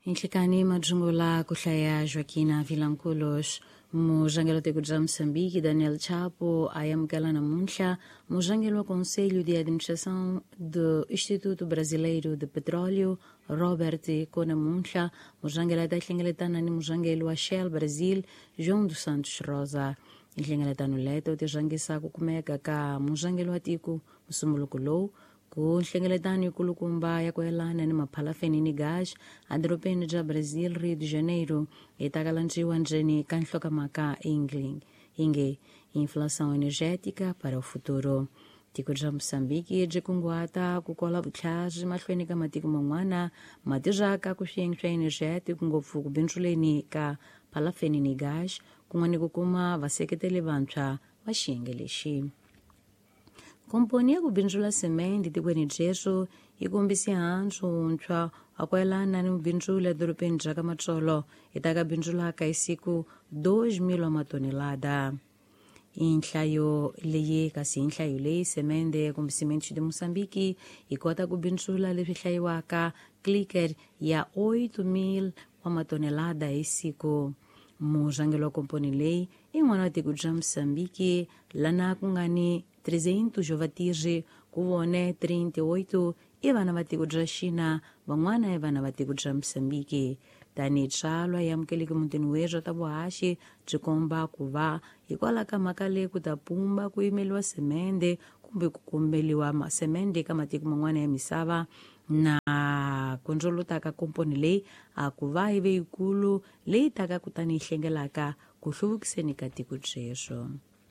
Inhlikani majungula kuhlaya Joaquina Vilanculos, mujangelo de Kudja Moçambique, Daniel Chapo, ayamukela namunhla, mujangelo Conselho de Administração do Instituto Brasileiro de Petróleo, Robert Conamunhla, mujangela da Hlingeletana ni mujangelo wa Shell Brasil, João dos Santos Rosa. Inhlingeletano leto te jangisa kukumeka ka mujangelo atiku musumulukulou, ku nhlengeletano ikulukumba ya kuelana ni maphalafeni ni gás adiropeni ja Brasil, Rio de Janeiro itakalanjiwa njeni kanhlokamaka inge inflação energética para o futuro. Tico ja Moçambique jikunguata kukola vutlhaji mahlweni ka matiko man'wana matijaka kuxiyengxwa energético ngopfu kubindzuleni ka phalafeni ni gás kun'wani kukuma vaseketeli vantshwa va xiyenge lexi. Komponi ya kubindzula semente tikweni jesu ikombise hantu untshwa wa kuelana ni mubindzula doropeni ja Kamatsolo itakabindzulaka isiku 2,000 wa matonelada. Inhlayo leyi kasi inhlayo leyi semente kumbisimenti de Moçambique ikota kubindzula leswi hlayiwaka clicker ya 8,000 wa matonelada isiku. Mujangelo wa komponi leyi in'wana wa tiko ja Moçambique lana ku nga ni 300 vatirhi kuvone 38 i vana va tiko ja China van'wana i vana va tiko ja Moçambique. Tani tsalwa yamukeleki mutini wezwa ta vuhaxi byi komba ku va hikwalaho ka mhaka leyi ku ta pumba ku yimeliwa semente kumbe ku kombeliwa masemente ka matiko man'wana ya misava na kundzolota ka komponi leyi a ku va yi veyikulu leyi taka kutani yi hlengelaka ku hluvukiseni ka tiko byeswo.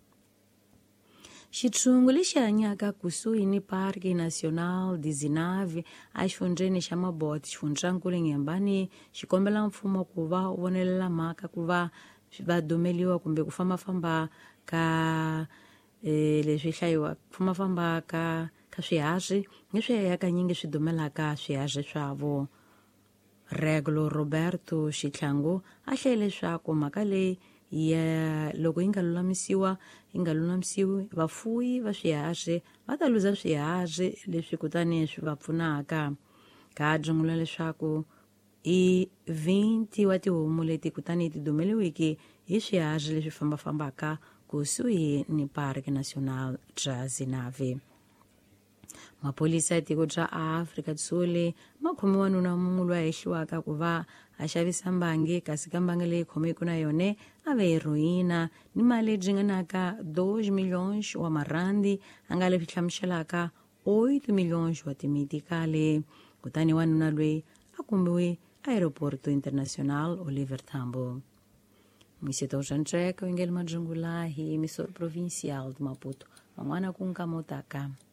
Xitshungu lexi hanyaka kusuhi ni Parque Nacional de Zinave a xifundzeni xa Mabote xifundzhankulu Inhambane xikombela mfumo ku va wu vonelela mhaka ku va va dumeliwa kumbe ku fambafamba ka leswi hlayiwa fambafamba ka swihaxi leswi hakanyingi swi dumelaka swihaxi swavo. Regulo Roberto Xihlangu a hlaye leswaku mhaka leyi ya loko yi nga lulamisiwi vafuyi va swihaxi va ta luza swihaxi leswi kutani swi va pfunaka. Ka byungula leswaku i 20 wa tihomu leti kutani ti dumeliwiki hi swihaxi leswi fambafambaka kusuhi ni Parque Nacional ja Zinave. Maphorisa ya tiko ja Afrika Dzonga ma khome wanuna mun'we loyi a hehliwaka ku va a xavisa mbangi kasi ka mbangi leyi khomeku na yone a ve heroina ni mali leyi ringanaka 2 milhões wa marandi a nga leswi hlamuxelaka 8 milhões wa timetikale. Kutani wanuna loyi a kumbiwe aeroporto internacional Oliver Tambo. Mwisito uxanxeka wingeli majungula hi emisora provincial de Maputo van'wana ku nkamotaka.